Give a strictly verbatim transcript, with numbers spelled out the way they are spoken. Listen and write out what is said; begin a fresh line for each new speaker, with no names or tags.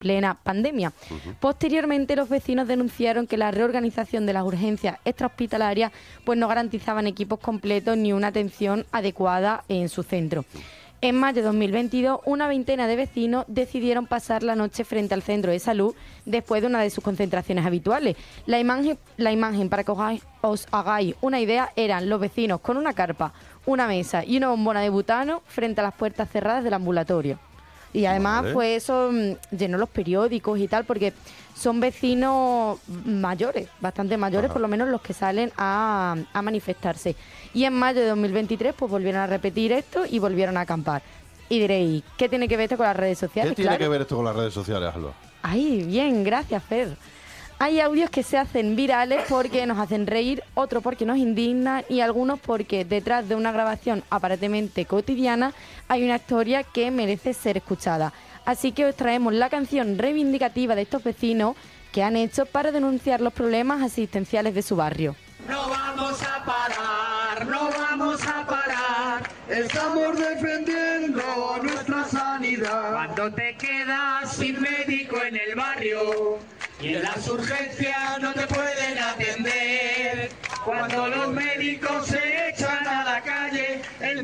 plena pandemia. Uh-huh. Posteriormente, los vecinos denunciaron que la reorganización de las urgencias extrahospitalarias pues no garantizaban equipos completos ni una atención adecuada en su centro. En mayo de dos mil veintidós, una veintena de vecinos decidieron pasar la noche frente al centro de salud después de una de sus concentraciones habituales. La imagen, la imagen para que os, os hagáis una idea, eran los vecinos con una carpa, una mesa y una bombona de butano frente a las puertas cerradas del ambulatorio. Y además, vale. pues eso mmm, llenó los periódicos y tal, porque son vecinos mayores, bastante mayores, Ajá. por lo menos los que salen a, a manifestarse. Y en mayo de dos mil veintitrés, pues volvieron a repetir esto y volvieron a acampar. Y diréis, ¿qué tiene que ver esto con las redes sociales?
¿Qué tiene
claro.
que ver esto con las redes sociales, Alba?
Ay, bien, gracias, Fer. Hay audios que se hacen virales porque nos hacen reír, otros porque nos indignan y algunos porque detrás de una grabación aparentemente cotidiana hay una historia que merece ser escuchada. Así que os traemos la canción reivindicativa de estos vecinos que han hecho para denunciar los problemas asistenciales de su barrio.
No vamos a parar, no vamos a parar, estamos defendiendo nuestra sanidad. Cuando te quedas sin médico en el barrio y en las urgencias no